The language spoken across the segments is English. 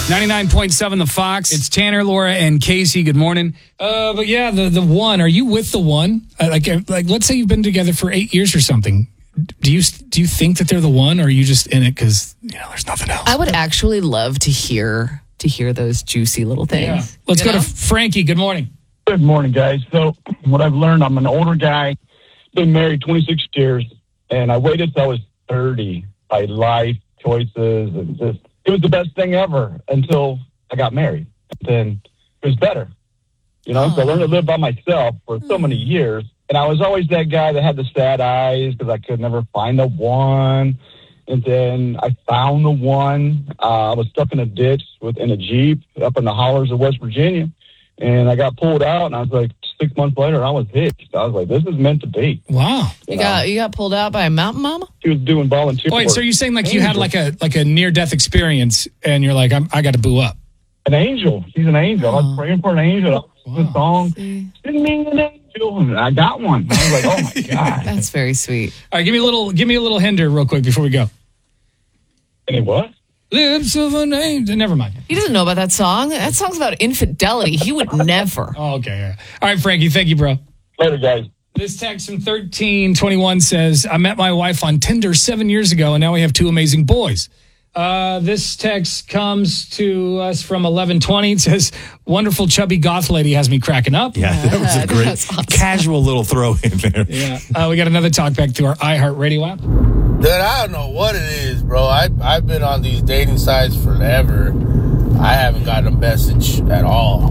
99.7 The Fox. It's Tanner, Laura, and Casey. Good morning. But yeah, the one. Are you with the one? Like, let's say you've been together for 8 years or something. Do you think that they're the one, or are you just in it because there's nothing else? I would actually love to hear those juicy little things. Yeah. Let's go to Frankie. Good morning. Good morning, guys. So what I've learned, I'm an older guy, been married 26 years, and I waited till I was 30 by life choices, and just it was the best thing ever until I got married. Then it was better, So I learned to live by myself for so many years, and I was always that guy that had the sad eyes because I could never find the one. And then I found the one. I was stuck in a ditch in a Jeep up in the hollers of West Virginia. And I got pulled out, and I was like, 6 months later, I was hitched. I was like, this is meant to be. Wow. You got pulled out by a mountain mama? She was doing volunteer work. Wait, so you're saying like you had like a near-death experience, and you're like, I got to boo up. An angel. She's an angel. I was praying for an angel. The song, send me an angel. And I got one. I was like, oh, my God. That's very sweet. All right, give me a little hinder real quick before we go. Any what? Lips of an angel. Never mind. He doesn't know about that song. That song's about infidelity. He would never. Oh, okay. Yeah. All right, Frankie. Thank you, bro. Later, guys. This text from 1321 says, I met my wife on Tinder 7 years ago, and now we have 2 amazing boys. This text comes to us from 1120. It says, wonderful chubby goth lady has me cracking up. Yeah, that was a great awesome. casual little throw in there. Yeah. We got another talk back to our iHeartRadio app. Dude, I don't know what it is, bro. I've been on these dating sites forever. I haven't gotten a message at all.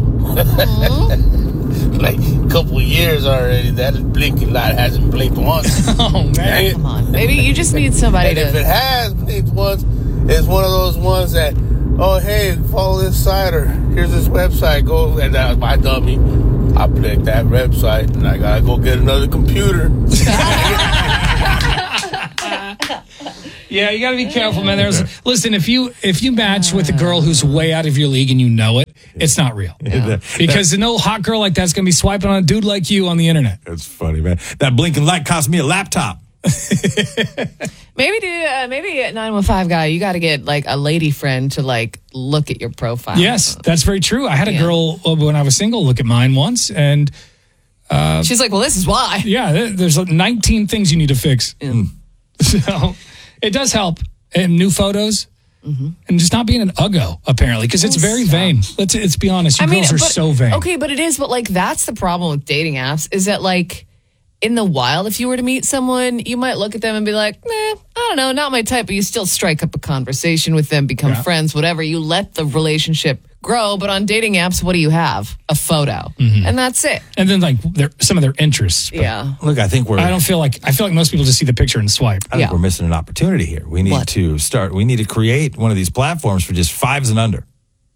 Like a couple of years already. That blinking light hasn't blinked once. Oh, man. Come on. Maybe you just need somebody And if it has blinked once, it's one of those ones that, oh, hey, follow this site or here's this website. Go. And that was my dummy. I clicked that website and I got to go get another computer. Yeah, you got to be careful, man. Listen, if you match with a girl who's way out of your league and you know it, it's not real. Yeah. Because no hot girl like that's going to be swiping on a dude like you on the internet. That's funny, man. That blinking light cost me a laptop. maybe at 915 guy, you got to get like a lady friend to like look at your profile. Yes, that's very true. I had a girl when I was single look at mine once, and she's like, well, this is why. Yeah, there's like 19 things you need to fix. So it does help. And new photos. And just not being an uggo, apparently, because it's very vain. Let's be honest. You girls are so vain. Okay, but it is. But like, that's the problem with dating apps is that like in the wild, if you were to meet someone, you might look at them and be like, I don't know, not my type, but you still strike up a conversation with them, become friends, whatever. You let the relationship grow. But on dating apps, what do you have? A photo. And that's it. And then like some of their interests. Yeah. Look, I feel like most people just see the picture and swipe. I think we're missing an opportunity here. We need to create one of these platforms for just 5s and under.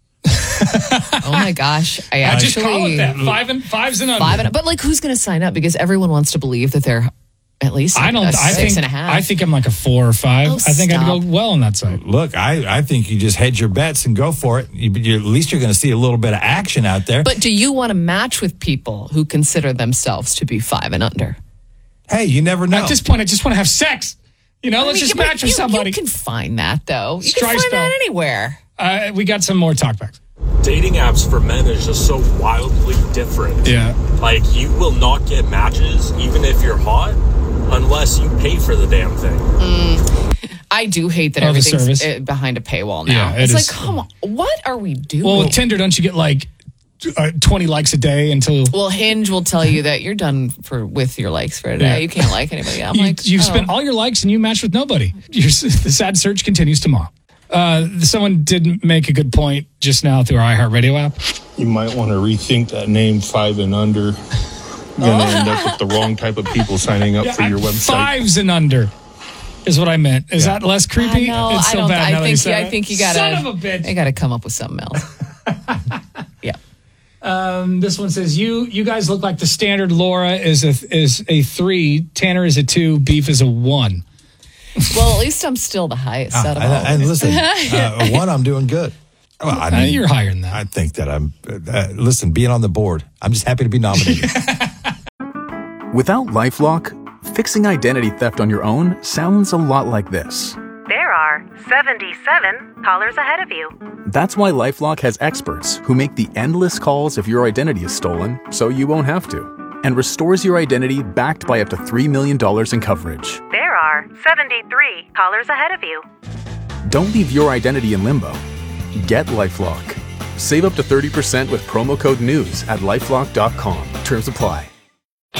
Oh my gosh. I just call it that. 5s and under. But like, who's going to sign up? Because everyone wants to believe that they're at least like a 6.5. I think I'm like a 4 or 5. Oh, I think I'd go well on that side. Look, I think you just hedge your bets and go for it. At least you're going to see a little bit of action out there. But do you want to match with people who consider themselves to be 5 and under? Hey, you never know. At this point, I just want to have sex. Let's just match with somebody. You can find that, though. You can find that anywhere. We got some more talkbacks. Dating apps for men is just so wildly different. Yeah. Like, you will not get matches, even if you're hot, unless you pay for the damn thing. I do hate that everything's behind a paywall now. Yeah, it's like, come on, what are we doing? Well, with Tinder, don't you get like 20 likes a day until... Well, Hinge will tell you that you're done with your likes for a day. Yeah. You can't like anybody. You've spent all your likes and you match with nobody. The sad search continues tomorrow. Someone did make a good point just now through our iHeartRadio app. You might want to rethink that name, 5 and under. You're going to end up with the wrong type of people signing up for your website. 5s and under is what I meant. Is that less creepy? It's so bad. I think you got to... Son of a bitch. You got to come up with something else. Yeah. This one says, you guys look like the standard. Laura is a 3, Tanner is a 2, Beef is a 1. Well, at least I'm still the highest out of all. And listen, 1, I'm doing good. Well, I mean, you're higher than that. I think that I'm, listen, being on the board, I'm just happy to be nominated. Without LifeLock, fixing identity theft on your own sounds a lot like this. There There are 77 callers ahead of you. That's why LifeLock has experts who make the endless calls if your identity is stolen, so you won't have to, and restores your identity backed by up to $3 million in coverage. There are 73 callers ahead of you. Don't leave your identity in limbo. Get LifeLock. Save up to 30% with promo code NEWS at LifeLock.com. Terms apply.